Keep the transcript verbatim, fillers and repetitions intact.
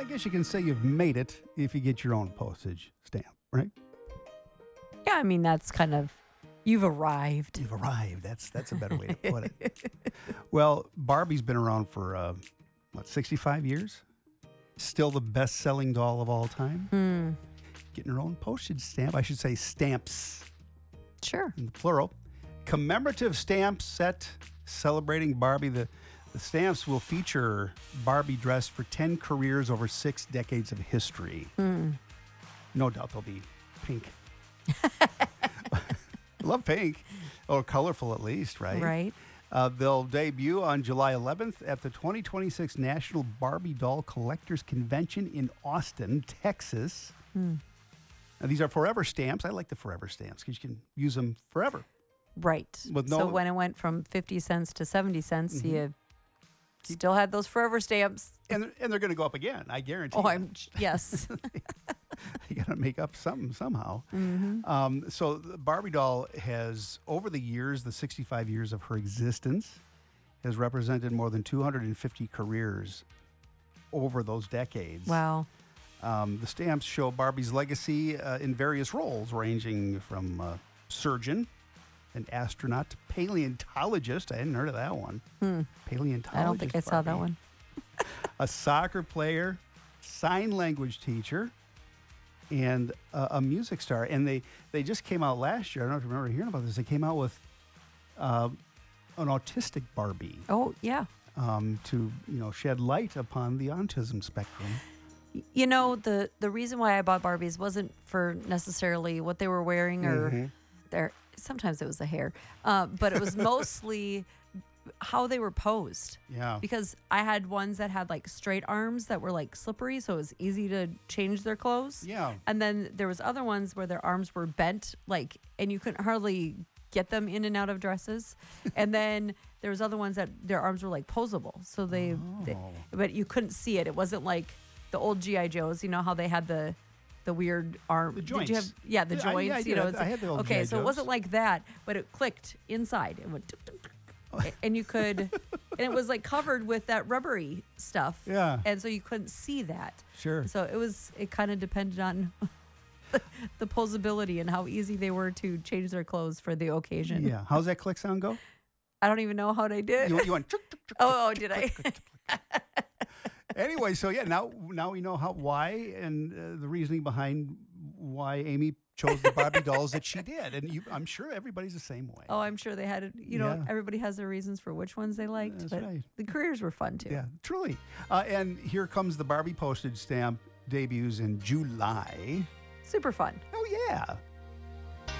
I guess you can say you've made it if you get your own postage stamp, right? Yeah, I mean, that's kind of, you've arrived. You've arrived. That's that's a better way to put it. Well, Barbie's been around for, uh, what, sixty-five years? Still the best-selling doll of all time. Hmm. Getting her own postage stamp. I should say stamps Sure. in the plural. Commemorative stamp set celebrating Barbie. The, the stamps will feature Barbie dressed for ten careers over six decades of history. Hmm. No doubt they'll be pink. Love pink. Or colorful at least, right? Right. Uh, they'll debut on July eleventh at the twenty twenty-six National Barbie Doll Collectors Convention in Austin, Texas. Hmm. Now, these are forever stamps. I like the forever stamps because you can use them forever. Right. With so no- when it went from fifty cents to seventy cents, Mhm. you still had those forever stamps. And, they're- and they're going to go up again, I guarantee. Oh, you. I'm, yes. You got to make up something somehow. Mhm. Um, so the Barbie doll has, over the years, the sixty-five years of her existence, has represented more than two hundred fifty careers over those decades. Wow. Um, the stamps show Barbie's legacy uh, in various roles, ranging from uh, surgeon, an astronaut, to paleontologist. I hadn't heard of that one. Hmm. Paleontologist. I don't think I saw that Barbie. one. A soccer player, sign language teacher, and uh, a music star. And they, they just came out last year. I don't know if you remember hearing about this. They came out with uh, an autistic Barbie Oh, yeah. um, to you know shed light upon the autism spectrum. Y- You know, the, the reason why I bought Barbies wasn't for necessarily what they were wearing or Mhm. their, sometimes it was the hair, uh, but it was mostly how they were posed. Yeah. Because I had ones that had like straight arms that were like slippery, so it was easy to change their clothes. Yeah. And then there was other ones where their arms were bent, like, and you couldn't hardly get them in and out of dresses. And then there was other ones that their arms were like posable, so they, they Oh. but you couldn't see it. It wasn't like the old G I Joes, you know how they had the the weird arm. The Did you have? joints. Yeah, the Yeah, I- joints. yeah, I you did. know, I- it's I like- had the old okay, G I so it wasn't Joes. like that, but it clicked inside. It went, tuk, tuk, tuk. And you could, and it was like covered with that rubbery stuff. Yeah. And so you couldn't see that. Sure. So it was, it kind of depended on the posability and how easy they were to change their clothes for the occasion. Yeah. How's that click sound go? I don't even know how they did. You, you went. Tuk, tuk, tuk, Oh, oh, tuk, did tuk, I? tuk, tuk, tuk. Anyway, so yeah, now now we know how why and uh, the reasoning behind why Amy chose the Barbie dolls that she did, and you, I'm sure everybody's the same way. Oh, I'm sure they had it. You know, Yeah. everybody has their reasons for which ones they liked, That's but right. the careers were fun too. Yeah, truly. Uh, and here comes the Barbie postage stamp debuts in July. Super fun. Oh yeah.